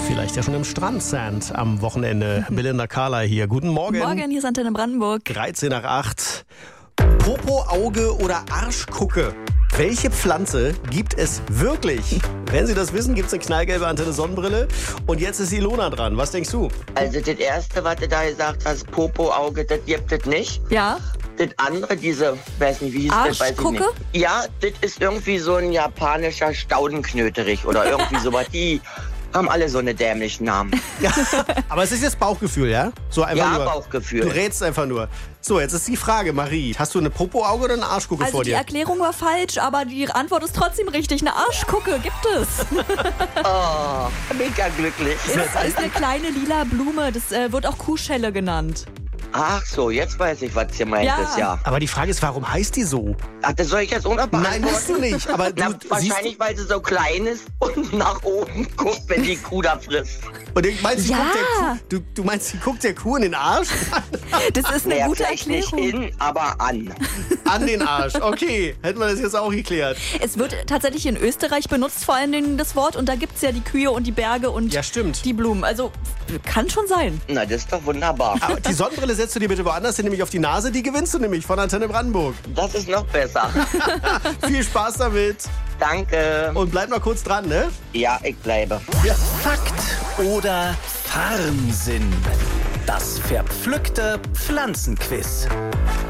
Vielleicht ja schon im Strandsand am Wochenende. Belinda Carla hier. Guten Morgen. Morgen, hier ist Antenne Brandenburg. 13 nach 8. Popo-Auge oder Arschgucke? Welche Pflanze gibt es wirklich? Wenn Sie das wissen, gibt es eine knallgelbe Antenne-Sonnenbrille. Und jetzt ist Ilona dran. Was denkst du? Also das erste, was du da gesagt hast, Popo-Auge, das gibt es nicht. Ja? Das andere, weiß nicht, wie hieß das, weiß ich Arschgucke? nicht. Ja, das ist irgendwie so ein japanischer Staudenknöterich oder irgendwie sowas. Die haben alle so eine dämlichen Namen. Ja, aber es ist jetzt Bauchgefühl, ja? So einfach Ja, nur. Bauchgefühl. Du rätst einfach nur. So, jetzt ist die Frage, Marie. Hast du eine Popo-Auge oder eine Arschgucke Also vor die dir? Erklärung war falsch, aber die Antwort ist trotzdem richtig. Eine Arschgucke gibt es. Oh, mega glücklich. Ist eine kleine lila Blume. Das wird auch Kuhschelle genannt. Ach so, jetzt weiß ich, was gemeint Ja. ist, ja. Aber die Frage ist, warum heißt die so? Ach, das soll ich jetzt Nein, unabbeantworten? musst du nicht. Aber du Na, siehst... wahrscheinlich, weil sie so klein ist und nach oben guckt, wenn die Kuh da frisst. Und du meinst, sie Ja. guckt der Kuh, du meinst, sie guckt der Kuh in den Arsch? Das ist eine Naja, gute vielleicht Erklärung. nicht in, aber an. An den Arsch. Okay, hätten wir das jetzt auch geklärt. Es wird tatsächlich in Österreich benutzt, vor allen Dingen das Wort. Und da gibt es ja die Kühe und die Berge und Ja, stimmt. die Blumen. Also kann schon sein. Na, das ist doch wunderbar. Aber die Sonnenbrille setzt du dir bitte woanders hin, nämlich auf die Nase. Die gewinnst du nämlich von Antenne Brandenburg. Das ist noch besser. Viel Spaß damit. Danke. Und bleib mal kurz dran, ne? Ja, ich bleibe. Fakt oder Farmsinn? Das verpflückte Pflanzenquiz.